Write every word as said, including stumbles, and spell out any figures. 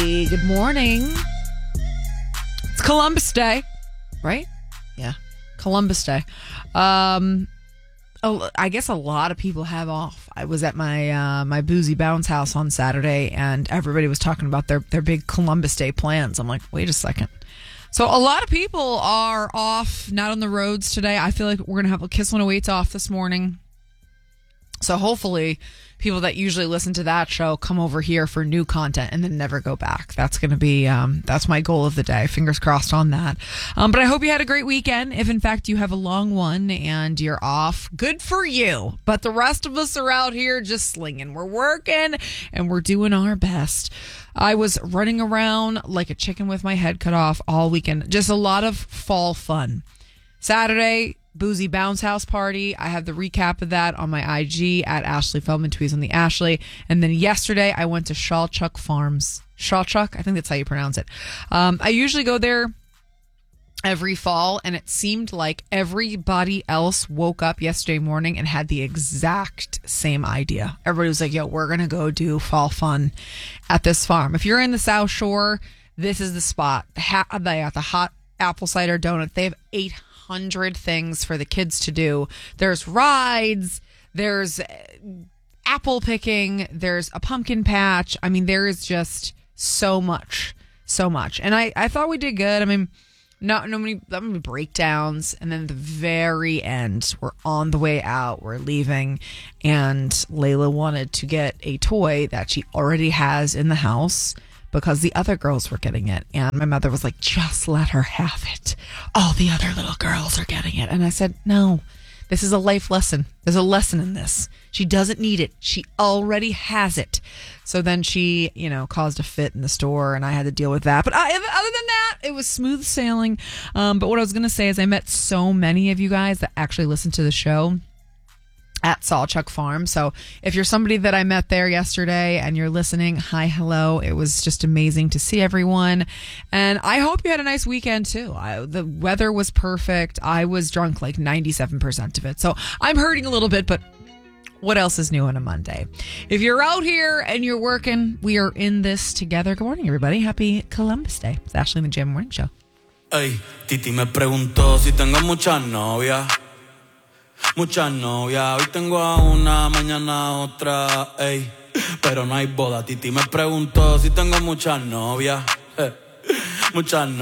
Good morning. It's Columbus Day, right? Yeah, Columbus Day. Um, oh, I guess a lot of people have off. I was at my uh, my boozy bounce house on Saturday, and everybody was talking about their their big Columbus Day plans. I'm like, wait a second. So a lot of people are off, not on the roads today. I feel like we're gonna have a Kiss one oh eight's off this morning. So hopefully people that usually listen to that show come over here for new content and then never go back. That's going to be, um, that's my goal of the day. Fingers crossed on that. Um, but I hope you had a great weekend. If in fact you have a long one and you're off, good for you. But the rest of us are out here just slinging. We're working and we're doing our best. I was running around like a chicken with my head cut off all weekend. Just a lot of fall fun. Saturday, Boozy Bounce House Party. I have the recap of that on my I G at Ashley Feldman, tweets on the Ashley. And then yesterday I went to Shawchuck Farms. Shawchuck? I think that's how you pronounce it. Um, I usually go there every fall, and it seemed like everybody else woke up yesterday morning and had the exact same idea. Everybody was like, yo, we're going to go do fall fun at this farm. If you're in the South Shore, this is the spot. The, ha- they got the hot apple cider donut. They have eight hundred things for the kids to do. There's rides, there's apple picking, there's a pumpkin patch. I mean, there is just so much, so much. And I, I thought we did good. I mean, not, no many, not many breakdowns. And then at the very end, we're on the way out, we're leaving, and Layla wanted to get a toy that she already has in the house because the other girls were getting it. And my mother was like, just let her have it. All the other little girls are getting it. And I said, no, this is a life lesson. There's a lesson in this. She doesn't need it. She already has it. So then she, you know, caused a fit in the store, and I had to deal with that. But I, other than that, it was smooth sailing. Um, but what I was going to say is I met so many of you guys that actually listen to the show at Shawchuck Farm. So if you're somebody that I met there yesterday and you're listening, hi, hello. It was just amazing to see everyone. And I hope you had a nice weekend too. I, the weather was perfect. I was drunk like ninety-seven percent of it. So I'm hurting a little bit, but what else is new on a Monday? If you're out here and you're working, we are in this together. Good morning, everybody. Happy Columbus Day. It's Ashley in the Jam Morning Show. Hey, Titi me preguntó si tengo muchas novias. Muchas novias, hoy tengo a una, mañana a otra, ey, pero no hay boda. Titi me preguntó si tengo muchas novias, muchas novias.